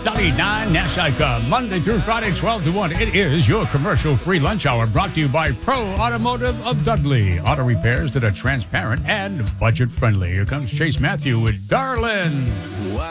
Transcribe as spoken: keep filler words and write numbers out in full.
ninety-nine Nashika, Monday through Friday, twelve to one. It is your commercial-free lunch hour brought to you by Pro Automotive of Dudley. Auto repairs that are transparent and budget-friendly. Here comes Chase Matthew with Darlin'.